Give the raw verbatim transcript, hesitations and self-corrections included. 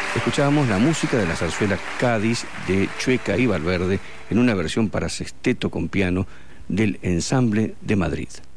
Escuchábamos la música de la zarzuela Cádiz de Chueca y Valverde en una versión para sexteto con piano del Ensamble de Madrid.